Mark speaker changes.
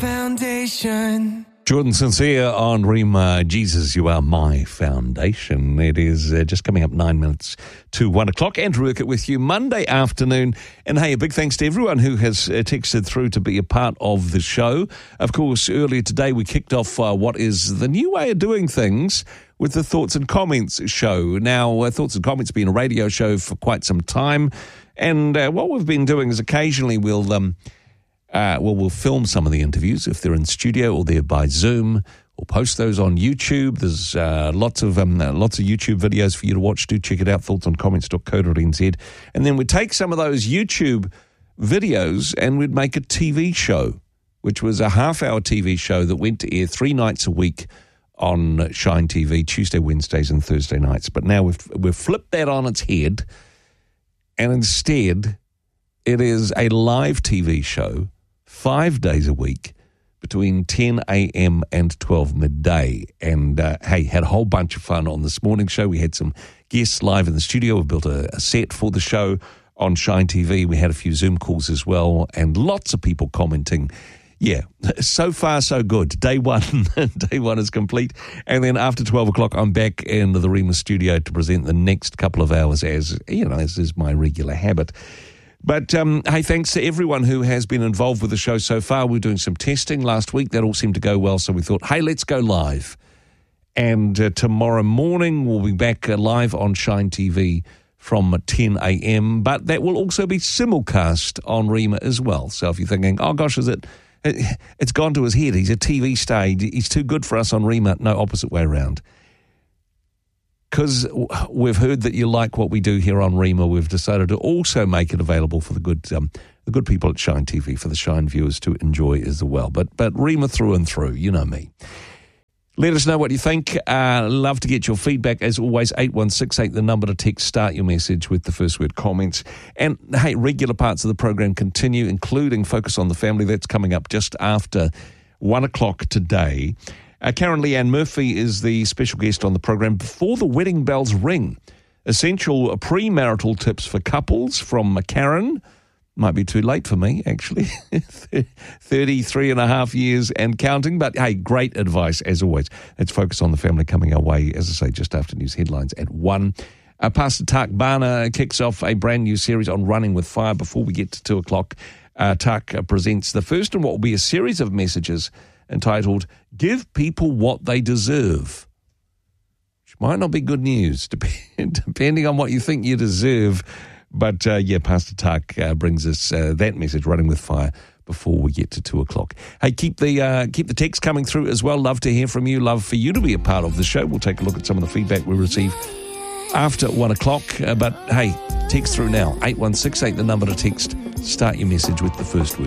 Speaker 1: foundation.
Speaker 2: Jordan Sincere on Rima, Jesus, You Are My Foundation. It is just coming up 9 minutes to 1 o'clock. Andrew Urquhart with you Monday afternoon. And hey, a big thanks to everyone who has texted through to be a part of the show. Of course, earlier today we kicked off what is the new way of doing things with the Thoughts and Comments show. Now, Thoughts and Comments have been a radio show for quite some time. And what we've been doing is occasionally we'll film some of the interviews if they're in studio or they're by Zoom. We'll post those on YouTube. There's lots of YouTube videos for you to watch. Do check it out, thoughtsandcomments.co.nz. And then we'd take some of those YouTube videos and we'd make a TV show, which was a half-hour TV show that went to air 3 nights a week on Shine TV, Tuesday, Wednesdays, and Thursday nights. But now we've flipped that on its head, and instead it is a live TV show 5 days a week between 10 a.m. and 12 midday. And, hey, had a whole bunch of fun on this morning show. We had some guests live in the studio. We built a set for the show on Shine TV. We had a few Zoom calls as well, and lots of people commenting. Yeah, so far so good. Day one is complete. And then after 12 o'clock, I'm back in the Rima studio to present the next couple of hours as is my regular habit. But, hey, thanks to everyone who has been involved with the show so far. We're doing some testing last week. That all seemed to go well, so we thought, hey, let's go live. And tomorrow morning we'll be back live on Shine TV from 10 a.m., but that will also be simulcast on Rima as well. So if you're thinking, oh, gosh, it's gone to his head. He's a TV star. He's too good for us on Rima. No, opposite way around. Because we've heard that you like what we do here on Rima, we've decided to also make it available for the good people at Shine TV, for the Shine viewers to enjoy as well. But Rima through and through, you know me. Let us know what you think. Love to get your feedback. As always, 8168, the number to text. Start your message with the first word comments. And, hey, regular parts of the program continue, including Focus on the Family. That's coming up just after 1 o'clock today. Karen Leanne Murphy is the special guest on the program. Before the wedding bells ring, essential premarital tips for couples from Karen. Might be too late for me, actually. 33 and a half years and counting. But, hey, great advice, as always. Let's Focus on the Family coming our way, as I say, just after news headlines at 1. Pastor Tak Bana kicks off a brand new series on running with fire. Before we get to 2 o'clock, Tak presents the first in what will be a series of messages entitled, Give People What They Deserve. Which might not be good news, depending on what you think you deserve. But, Pastor Tak brings us that message, running with fire, before we get to 2 o'clock. Hey, keep the text coming through as well. Love to hear from you. Love for you to be a part of the show. We'll take a look at some of the feedback we receive after 1 o'clock. But, hey, text through now. 8168, the number to text. Start your message with the first word